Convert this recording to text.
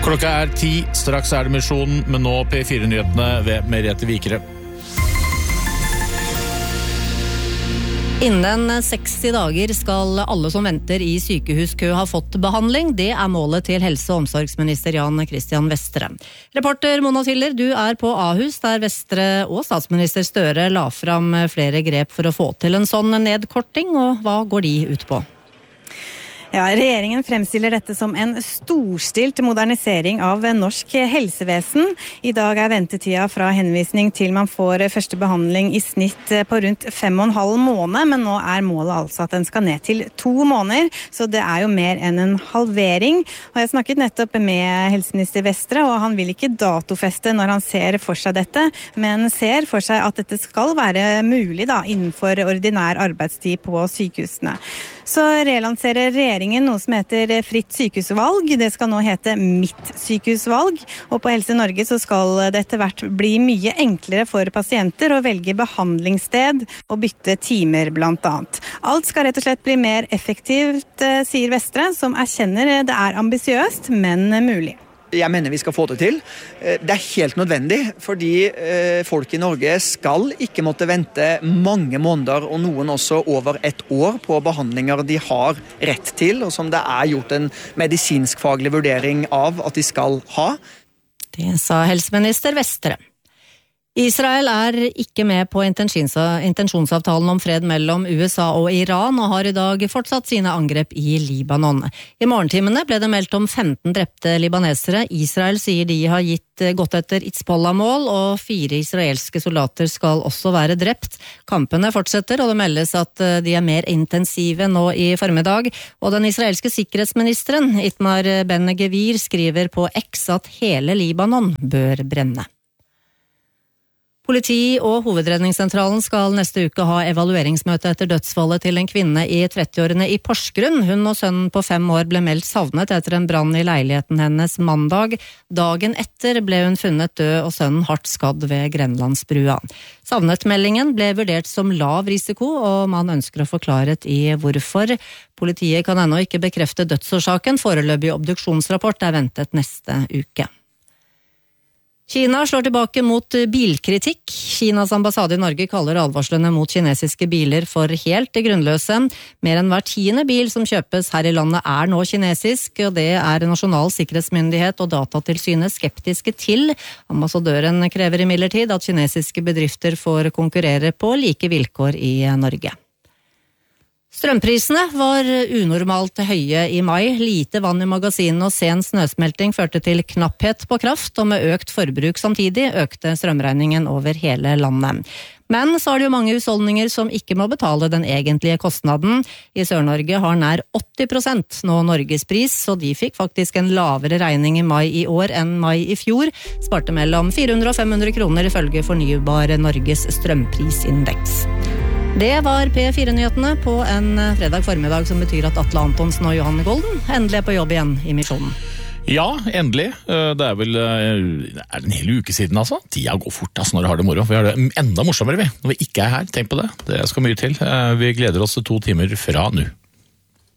Klokka 10, straks det Misjonen, men nå P4-nyhetene ved Merete Vikere. Innen 60 dager skal alle som venter i sykehuskø ha fått behandling. Det målet til helse- og omsorgsminister Jan Christian Vestre. Reporter Mona Tiller, du på Ahus, der Vestre og statsminister Støre la fram flere grep for å få til en sånn nedkorting, og hva går de ut på? Ja, regjeringen fremstiller dette som en storstilt modernisering av norsk helsevesen. I dag ventetida fra henvisning til man får første behandling i snitt på rundt 5,5 måneder, men nå målet altså at den skal ned til 2 måneder, så det jo mer enn en halvering. Og jeg snakket nettopp med helseminister Vestre, og han vil ikke datofeste når han ser for seg dette, men ser for seg at dette skal være mulig innenfor ordinær arbeidstid på sykehusene. Så relanserer regjeringen noe som heter fritt sykehusvalg. Det skal nå hete Mitt sykehusvalg, og på Helse Norge så skal det etter hvert bli mye enklere for pasienter å velge behandlingssted og bytte timer blant annet. Alt skal rett og slett bli mer effektivt, sier Vestre, som erkjenner det ambisiøst, men mulig. Jeg mener vi skal få det til. Det helt nødvendig, fordi folk i Norge skal ikke måtte vente mange måneder, og noen også over 1 år, på behandlinger de har rett til, og som det gjort en medisinsk-faglig vurdering av at de skal ha. Det sa helseminister Vestre. Israel ikke med på intensjonsavtalen om fred mellom USA og Iran, og har i dag fortsatt sine angrep i Libanon. I morgentimene ble det meldt om 15 drepte libanesere. Israel sier de har gått etter Hizbollah-mål, og 4 israelske soldater skal også være drept. Kampene fortsetter, og det meldes at de mer intensive nå i formiddag. Og den israelske sikkerhetsministeren, Itmar Ben-Gvir, skriver på X at hele Libanon bør brenne. Politi- og hovedredningssentralen skal neste uke ha evalueringsmøte etter dødsfallet til en kvinne i 30-årene i Porsgrunn. Hun og sønnen på 5 år ble meldt savnet etter en brann i leiligheten hennes mandag. Dagen etter ble hun funnet død og sønnen hardt skadd ved Grenlandsbrua. Savnetmeldingen ble vurdert som lav risiko, og man ønsker å få klarhet i hvorfor. Politiet kan ennå ikke bekrefte dødsårsaken. Foreløpig obduksjonsrapport ventet neste uke. Kina slår tilbake mot bilkritikk. Kinas ambassade i Norge kaller advarslene mot kinesiske biler for helt grunnløse. Mer enn hver 10. bil som kjøpes her i landet nå kinesisk, og det Nasjonal sikkerhetsmyndighet og Datatilsynet skeptiske til. Ambassadøren krever imidlertid at kinesiske bedrifter får konkurrere på like vilkår i Norge. Strømprisene var unormalt høye i mai. Lite vann i magasinene og sen snøsmelting førte til knapphet på kraft, og med økt forbruk samtidig økte strømregningen over hele landet. Men så det jo mange husholdninger som ikke må betale den egentlige kostnaden. I Sør-Norge har nær 80% nå Norgespris, så de fikk faktisk en lavere regning i mai i år enn mai i fjor. Sparte mellom 400 og 500 kroner ifølge Fornybar Norges strømprisindeks. Det var P4-nyhetene på en fredag formiddag, som betyr at Atle Antonsen og Johanne Golden endelig på jobb igjen i Misjonen. Ja, endelig. Det vel en hel uke siden, altså. Tida går fort når du har det moro. Vi har det enda morsommere når vi ikke her. Tenk på det. Det skal mye til. Vi gleder oss til 2 timer fra nå.